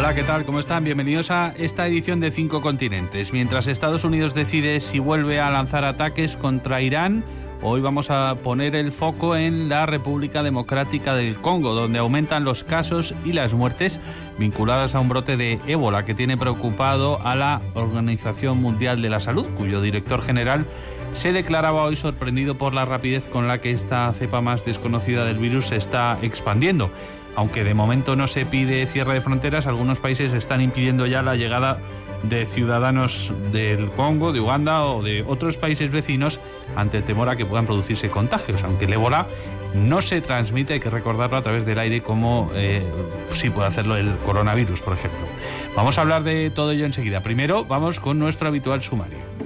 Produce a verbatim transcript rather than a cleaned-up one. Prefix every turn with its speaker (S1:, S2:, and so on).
S1: Hola, ¿qué tal? ¿Cómo están? Bienvenidos a esta edición de Cinco Continentes. Mientras Estados Unidos decide si vuelve a lanzar ataques contra Irán, hoy vamos a poner el foco en la República Democrática del Congo, donde aumentan los casos y las muertes vinculadas a un brote de ébola que tiene preocupado a la Organización Mundial de la Salud, cuyo director general se declaraba hoy sorprendido por la rapidez con la que esta cepa más desconocida del virus se está expandiendo. Aunque de momento no se pide cierre de fronteras, algunos países están impidiendo ya la llegada de ciudadanos del Congo, de Uganda o de otros países vecinos ante el temor a que puedan producirse contagios, aunque el ébola no se transmite, hay que recordarlo, a través del aire como eh, sí puede hacerlo el coronavirus, por ejemplo. Vamos a hablar de todo ello enseguida. Primero vamos con nuestro habitual sumario.